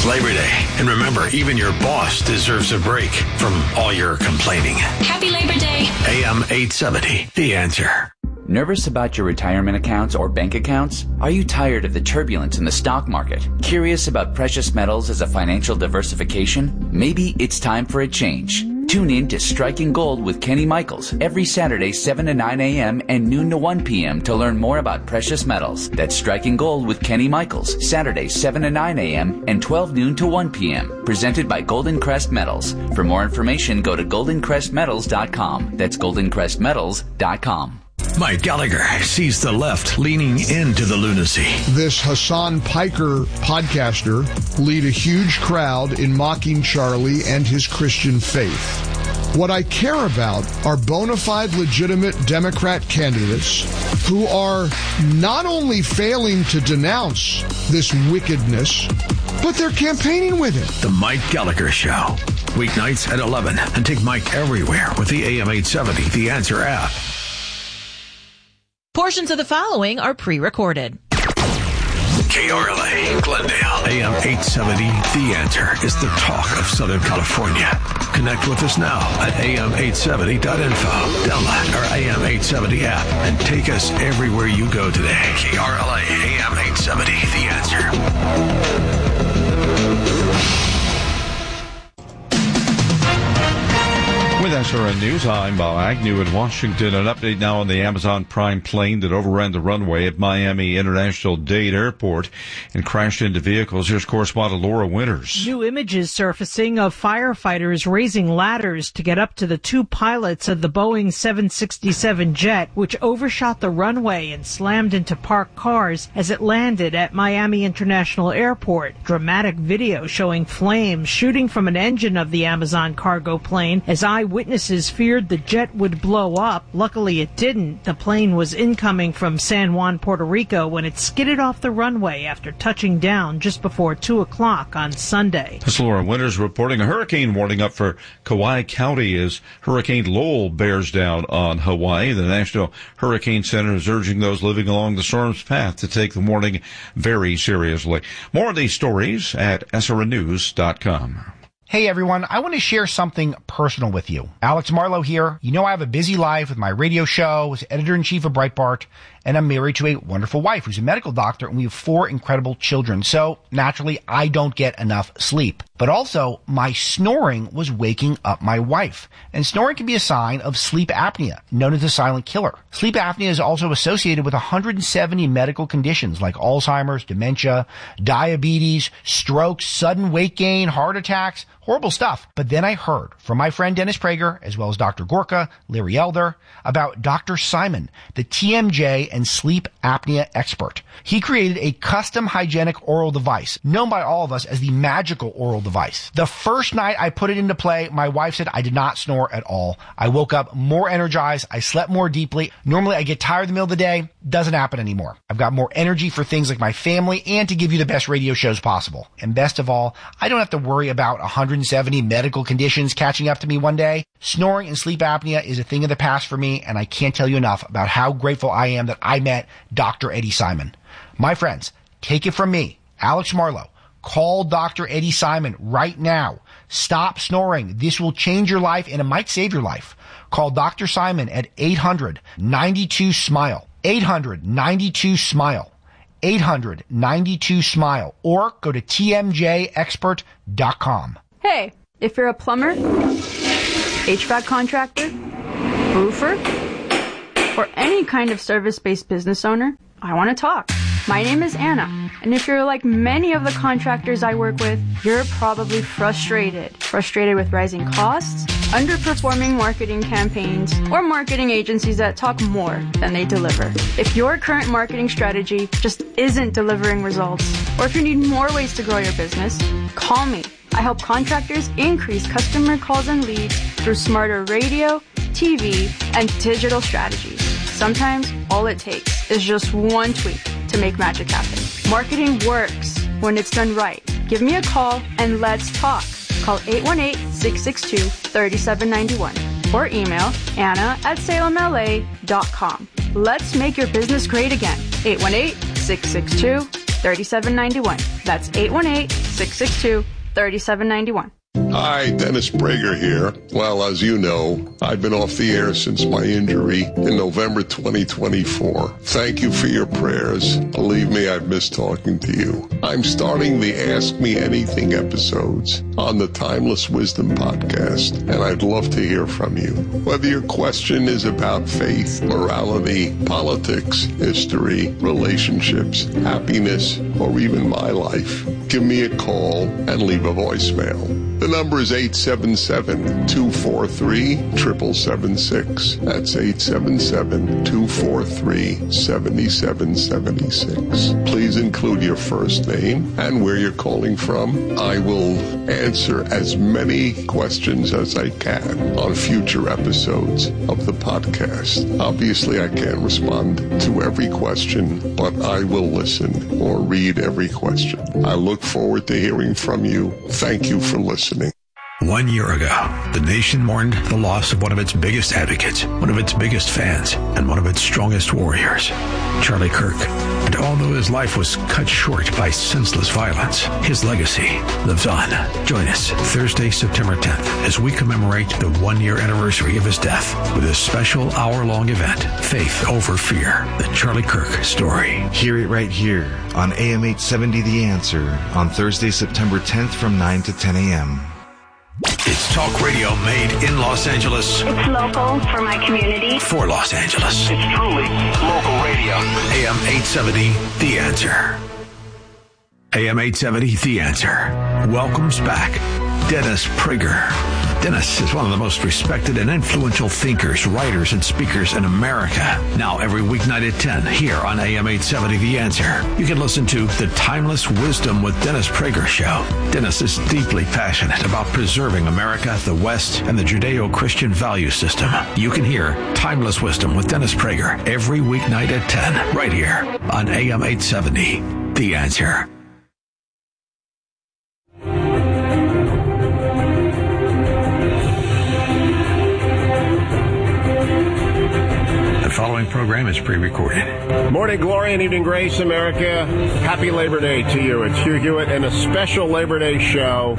Labor Day. And remember, even your boss deserves a break from all your complaining. Happy Labor Day. AM 870, The Answer. Nervous about your retirement accounts or bank accounts? Are you tired of the turbulence in the stock market? Curious about precious metals as a financial diversification? Maybe it's time for a change. Tune in to Striking Gold with Kenny Michaels every Saturday 7 to 9 a.m. and noon to 1 p.m. to learn more about precious metals. That's Striking Gold with Kenny Michaels, Saturday 7 to 9 a.m. and 12 noon to 1 p.m. Presented by Golden Crest Metals. For more information, go to goldencrestmetals.com. That's goldencrestmetals.com. Mike Gallagher sees the left leaning into the lunacy. This Hassan Piker podcaster lead a huge crowd in mocking Charlie and his Christian faith. What I care about are bona fide, legitimate Democrat candidates who are not only failing to denounce this wickedness, but they're campaigning with it. The Mike Gallagher Show. Weeknights at 11. And take Mike everywhere with the AM 870 The Answer app. Portions of the following are pre-recorded. KRLA, Glendale, AM 870, The Answer is the talk of Southern California. Connect with us now at am870.info. Download our AM 870 app and take us everywhere you go today. KRLA, AM 870, The Answer. With SRN News, I'm Bob Agnew in Washington. An update now on the Amazon Prime plane that overran the runway at Miami International Dade Airport and crashed into vehicles. Here's correspondent Laura Winters. New images surfacing of firefighters raising ladders to get up to the two pilots of the Boeing 767 jet, which overshot the runway and slammed into parked cars as it landed at Miami International Airport. Dramatic video showing flames shooting from an engine of the Amazon cargo plane as eyewitnesses feared the jet would blow up. Luckily, it didn't. The plane was incoming from San Juan, Puerto Rico, when it skidded off the runway after touching down just before 2 o'clock on Sunday. This is Laura Winters reporting a hurricane warning up for Kauai County as Hurricane Lowell bears down on Hawaii. The National Hurricane Center is urging those living along the storm's path to take the warning very seriously. More of these stories at srnnews.com. Hey everyone, I want to share something personal with you. Alex Marlowe here. You know I have a busy life with my radio show as editor-in-chief of Breitbart, and I'm married to a wonderful wife who's a medical doctor, and we have 4 incredible children. So, naturally, I don't get enough sleep. But also, my snoring was waking up my wife. And snoring can be a sign of sleep apnea, known as the silent killer. Sleep apnea is also associated with 170 medical conditions like Alzheimer's, dementia, diabetes, strokes, sudden weight gain, heart attacks, horrible stuff. But then I heard from my friend Dennis Prager, as well as Dr. Gorka, Larry Elder, about Dr. Simon, the TMJ and sleep apnea expert. He created a custom hygienic oral device, known by all of us as the magical oral device. The first night I put it into play, my wife said I did not snore at all. I woke up more energized. I slept more deeply. Normally I get tired in the middle of the day. Doesn't happen anymore. I've got more energy for things like my family and to give you the best radio shows possible. And best of all, I don't have to worry about 170 medical conditions catching up to me one day. Snoring and sleep apnea is a thing of the past for me, and I can't tell you enough about how grateful I am that I met Dr. Eddie Simon. My friends, take it from me, Alex Marlowe. Call Dr. Eddie Simon right now. Stop snoring. This will change your life, and it might save your life. Call Dr. Simon at 800-92-SMILE. 800-92-SMILE. 800-92-SMILE. Or go to tmjexpert.com. Hey, if you're a plumber, HVAC contractor, roofer, or any kind of service-based business owner, I want to talk. My name is Anna, and if you're like many of the contractors I work with, you're probably frustrated with rising costs, underperforming marketing campaigns, or marketing agencies that talk more than they deliver. If your current marketing strategy just isn't delivering results, or if you need more ways to grow your business, call me. I help contractors increase customer calls and leads through smarter radio, TV, and digital strategies. Sometimes all it takes is just one tweak to make magic happen. Marketing works when it's done right. Give me a call and let's talk. Call 818-662-3791 or email anna@salemla.com. Let's make your business great again. 818-662-3791. That's 818-662-3791. 662-3791. Hi, Dennis Prager here. Well, as you know, I've been off the air since my injury in November 2024. Thank you for your prayers. Believe me, I've missed talking to you. I'm starting the Ask Me Anything episodes on the Timeless Wisdom podcast, and I'd love to hear from you. Whether your question is about faith, morality, politics, history, relationships, happiness, or even my life, give me a call and leave a voicemail. The number is 877-243-7776. That's 877-243-7776. Please include your first name and where you're calling from. I will answer as many questions as I can on future episodes of the podcast. Obviously, I can't respond to every question, but I will listen or read every question. I look forward to hearing from you. Thank you for listening. 1 year ago, the nation mourned the loss of one of its biggest advocates, one of its biggest fans, and one of its strongest warriors, Charlie Kirk. And although his life was cut short by senseless violence, his legacy lives on. Join us Thursday, September 10th, as we commemorate the 1 year anniversary of his death with a special hour-long event, Faith Over Fear, the Charlie Kirk story. Hear it right here on AM 870 The Answer on Thursday, September 10th from 9 to 10 a.m. It's talk radio made in Los Angeles. It's local for my community. For Los Angeles. It's truly local radio. AM 870, The Answer. AM 870, The Answer welcomes back Dennis Prager. Dennis is one of the most respected and influential thinkers, writers, and speakers in America. Now, every weeknight at 10, here on AM 870 The Answer, you can listen to The Timeless Wisdom with Dennis Prager show. Dennis is deeply passionate about preserving America, the West, and the Judeo-Christian value system. You can hear Timeless Wisdom with Dennis Prager every weeknight at 10, right here on AM 870 The Answer. The following program is pre-recorded. Morning glory and evening grace, America. Happy Labor Day to you. It's Hugh Hewitt and a special Labor Day show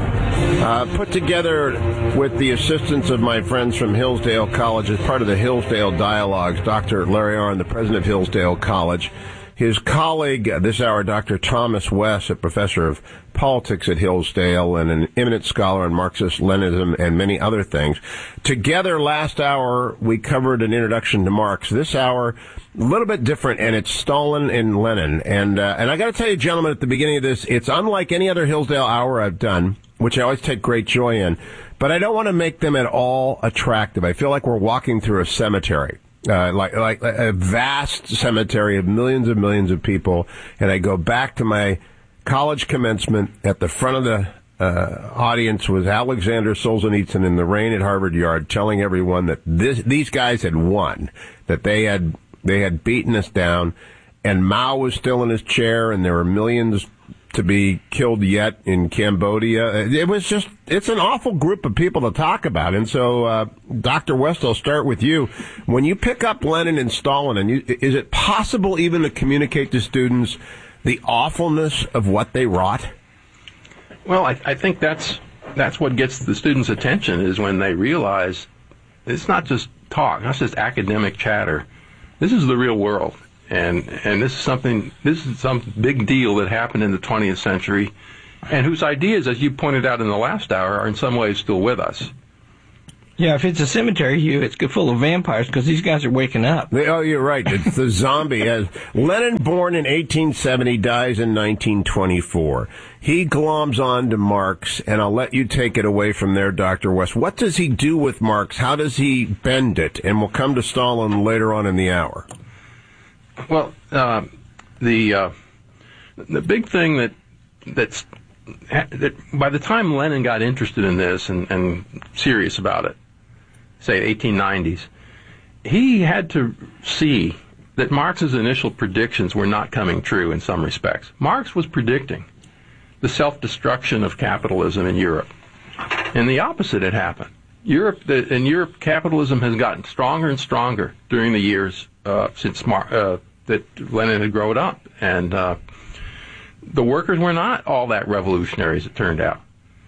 put together with the assistance of my friends from Hillsdale College as part of the Hillsdale Dialogues. Dr. Larry Arnn, the president of Hillsdale College. His colleague this hour, Dr. Thomas West, a professor of politics at Hillsdale and an eminent scholar on Marxist-Leninism and many other things. Together, last hour, we covered an introduction to Marx. This hour, a little bit different, and it's Stalin and Lenin. And I got to tell you, gentlemen, at the beginning of this, it's unlike any other Hillsdale hour I've done, which I always take great joy in. But I don't want to make them at all attractive. I feel like we're walking through a cemetery. Like a vast cemetery of millions of people, and I go back to my college commencement. At the front of the audience was Alexander Solzhenitsyn in the rain at Harvard Yard, telling everyone that these guys had won, that they had beaten us down, and Mao was still in his chair, and there were millions to be killed yet in Cambodia. It's an awful group of people to talk about. And so, Dr. West, I'll start with you. When you pick up Lenin and Stalin, is it possible even to communicate to students the awfulness of what they wrought? Well, I think that's what gets the students' attention, is when they realize it's not just talk, not just academic chatter. This is the real world. And this is some big deal that happened in the 20th century, and whose ideas, as you pointed out in the last hour, are in some ways still with us. Yeah, if it's a cemetery, Hugh, it's full of vampires because these guys are waking up. Oh, you're right. It's the zombie. Lenin, born in 1870, dies in 1924. He gloms on to Marx, and I'll let you take it away from there, Dr. West. What does he do with Marx? How does he bend it? And we'll come to Stalin later on in the hour. Well, the big thing that by the time Lenin got interested in this and serious about it, say 1890s, he had to see that Marx's initial predictions were not coming true in some respects. Marx was predicting the self-destruction of capitalism in Europe, and the opposite had happened. In Europe, capitalism has gotten stronger and stronger during the years since that Lenin had grown up, and the workers were not all that revolutionary, as it turned out.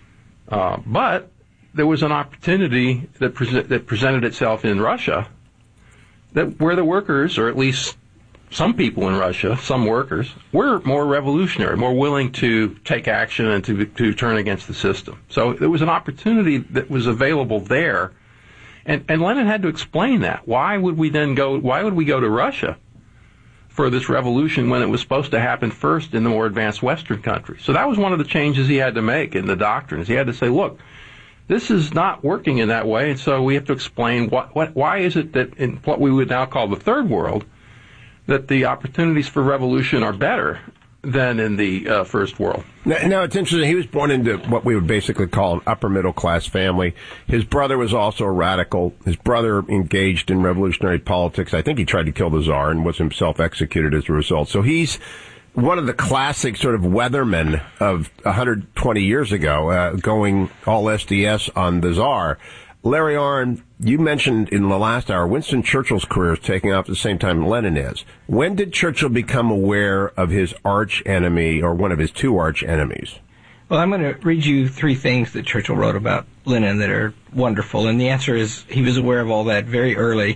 But there was an opportunity that presented itself in Russia where the workers, or at least some people in Russia, some workers, were more revolutionary, more willing to take action and to turn against the system. So there was an opportunity that was available there. And Lenin had to explain that. Why would we go to Russia for this revolution when it was supposed to happen first in the more advanced Western countries? So that was one of the changes he had to make in the doctrines. He had to say, look, this is not working in that way, and so we have to explain why is it that in what we would now call the third world, that the opportunities for revolution are better than in the first world. Now, it's interesting. He was born into what we would basically call an upper middle class family. His brother was also a radical. His brother engaged in revolutionary politics. I think he tried to kill the Tsar and was himself executed as a result. So he's one of the classic sort of weathermen of 120 years ago, going all SDS on the Tsar. Larry Arnn, you mentioned in the last hour, Winston Churchill's career is taking off at the same time Lenin is. When did Churchill become aware of his arch enemy, or one of his two arch enemies? Well, I'm going to read you 3 things that Churchill wrote about Lenin that are wonderful, and the answer is he was aware of all that very early.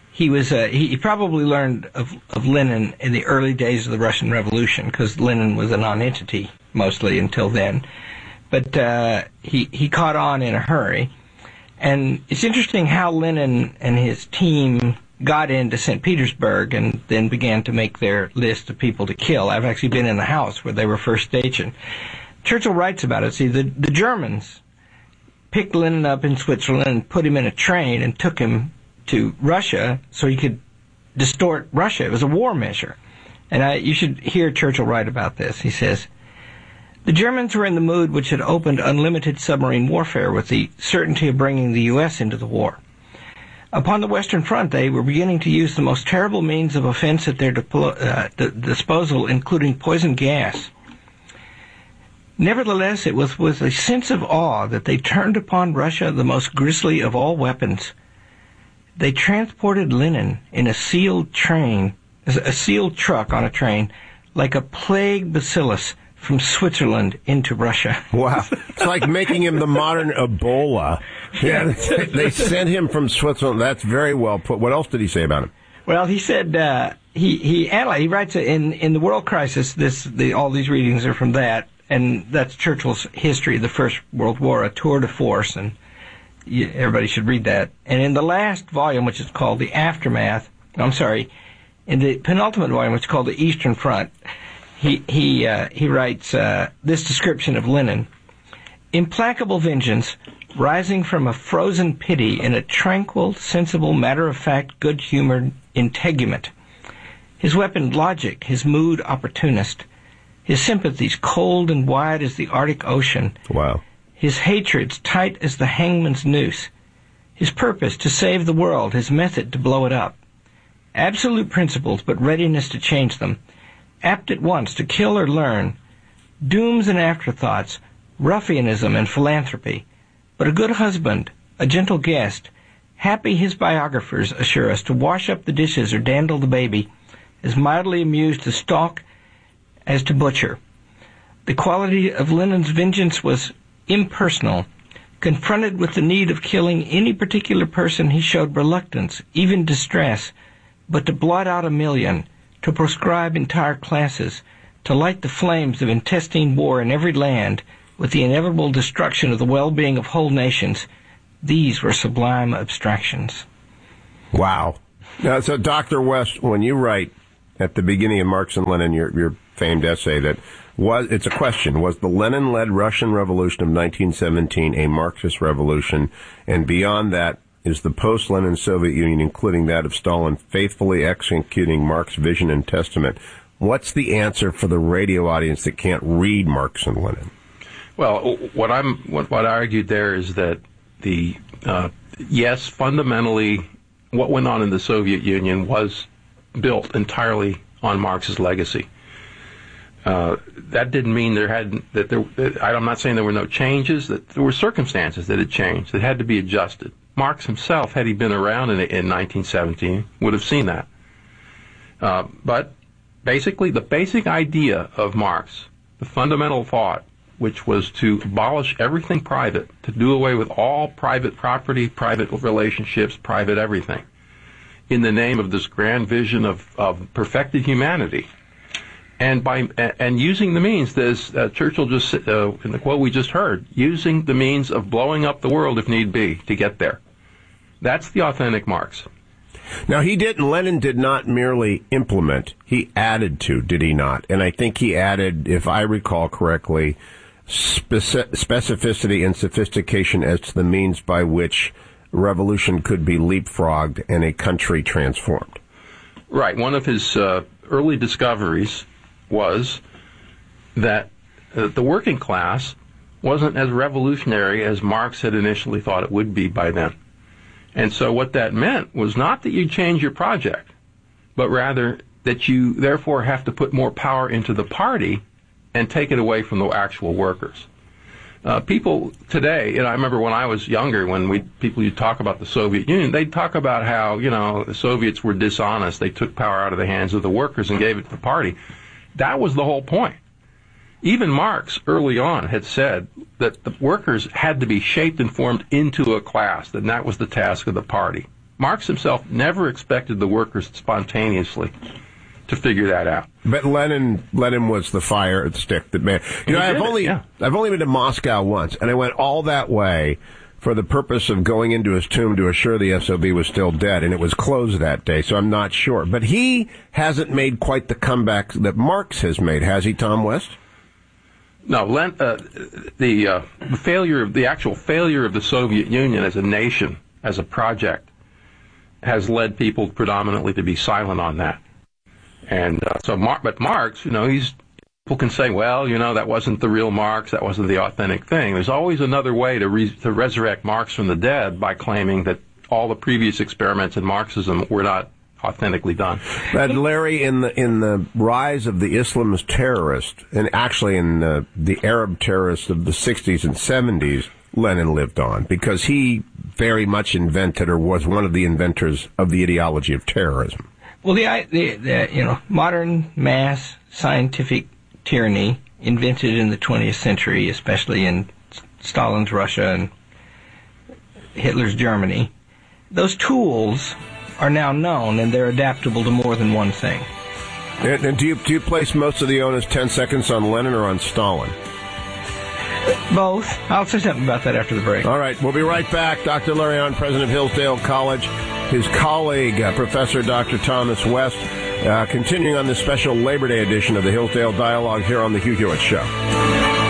He probably learned of Lenin in the early days of the Russian Revolution, because Lenin was a non-entity mostly until then. But he caught on in a hurry. And it's interesting how Lenin and his team got into St. Petersburg and then began to make their list of people to kill. I've actually been in the house where they were first stationed. Churchill writes about it. See, the Germans picked Lenin up in Switzerland and put him in a train and took him to Russia so he could distort Russia. It was a war measure. And you should hear Churchill write about this. He says, the Germans were in the mood which had opened unlimited submarine warfare with the certainty of bringing the U.S. into the war. Upon the Western Front, they were beginning to use the most terrible means of offense at their disposal, including poison gas. Nevertheless, it was with a sense of awe that they turned upon Russia the most grisly of all weapons. They transported Lenin in a sealed truck on a train, like a plague bacillus, from Switzerland into Russia. Wow. It's like making him the modern Ebola. Yeah, they sent him from Switzerland. That's very well put. What else did he say about him? Well, he said he writes in The World Crisis, all these readings are from that, and that's Churchill's history of the First World War, a tour de force, and everybody should read that. And in the last volume, which is called The Aftermath, in the penultimate volume, which is called The Eastern Front, he writes this description of Lenin: implacable vengeance, rising from a frozen pity in a tranquil, sensible, matter-of-fact, good-humored integument. His weapon logic, his mood opportunist, his sympathies cold and wide as the Arctic Ocean. Wow. His hatreds tight as the hangman's noose. His purpose to save the world, his method to blow it up. Absolute principles, but readiness to change them. Apt at once to kill or learn, dooms and afterthoughts, ruffianism and philanthropy, but a good husband, a gentle guest, happy his biographers assure us to wash up the dishes or dandle the baby, as mildly amused to stalk as to butcher. The quality of Lenin's vengeance was impersonal. Confronted with the need of killing any particular person, he showed reluctance, even distress, but to blot out a million, to proscribe entire classes, to light the flames of intestine war in every land, with the inevitable destruction of the well-being of whole nations, these were sublime abstractions. Wow. Now, so, Dr. West, when you write at the beginning of Marx and Lenin, your famed essay, it's a question, was the Lenin-led Russian Revolution of 1917 a Marxist revolution, and beyond that, is the post-Lenin Soviet Union, including that of Stalin, faithfully executing Marx's vision and testament? What's the answer for the radio audience that can't read Marx and Lenin? Well, what I argued there is that yes, fundamentally, what went on in the Soviet Union was built entirely on Marx's legacy. That didn't mean I'm not saying there were no changes, that there were circumstances that had changed, that had to be adjusted. Marx himself, had he been around in 1917, would have seen that. But basically, the basic idea of Marx the fundamental thought, which was to abolish everything private, to do away with all private property, private relationships, private everything, in the name of this grand vision of perfected humanity. And using the means, as Churchill just in the quote we just heard, using the means of blowing up the world if need be to get there. That's the authentic Marx. Now, Lenin did not merely implement, he added to, did he not? And I think he added, if I recall correctly, specificity and sophistication as to the means by which revolution could be leapfrogged and a country transformed. Right. One of his early discoveries was that the working class wasn't as revolutionary as Marx had initially thought it would be by then. And so what that meant was not that you change your project, but rather that you therefore have to put more power into the party and take it away from the actual workers. People today, I remember when I was younger, when people would talk about the Soviet Union, they'd talk about how, the Soviets were dishonest. They took power out of the hands of the workers and gave it to the party. That was the whole point. Even Marx early on had said that the workers had to be shaped and formed into a class, and that was the task of the party. Marx himself never expected the workers spontaneously to figure that out. But Lenin was the fire stick that made. I've only been to Moscow once, and I went all that way for the purpose of going into his tomb to assure the SOB was still dead, and it was closed that day, so I'm not sure. But he hasn't made quite the comeback that Marx has made, has he, Tom West? No, the actual failure of the Soviet Union as a nation, as a project, has led people predominantly to be silent on that. And but Marx, people can say, well, that wasn't the real Marx, that wasn't the authentic thing. There's always another way to resurrect Marx from the dead by claiming that all the previous experiments in Marxism were not authentically done. But Larry, in the rise of the Islamist terrorist, and actually in the Arab terrorists of the 60s and 70s, Lenin lived on, because he very much invented, or was one of the inventors of, the ideology of terrorism. Well, the modern mass scientific tyranny invented in the 20th century, especially in Stalin's Russia and Hitler's Germany, those tools are now known, and they're adaptable to more than one thing. And do you place most of the onus 10 seconds on Lenin or on Stalin? Both. I'll say something about that after the break. All right, we'll be right back. Dr. Larry Hahn, president of Hillsdale College, his colleague, Professor Dr. Thomas West, continuing on this special Labor Day edition of the Hillsdale Dialogue here on the Hugh Hewitt Show.